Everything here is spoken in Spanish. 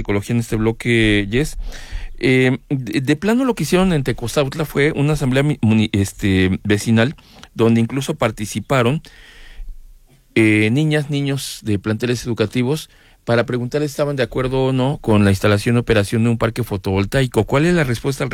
ecología en este bloque, Jess. De plano lo que hicieron en Tecozautlán fue una asamblea vecinal donde incluso participaron niñas, niños de planteles educativos para preguntar si estaban de acuerdo o no con la instalación y operación de un parque fotovoltaico. ¿Cuál es la respuesta al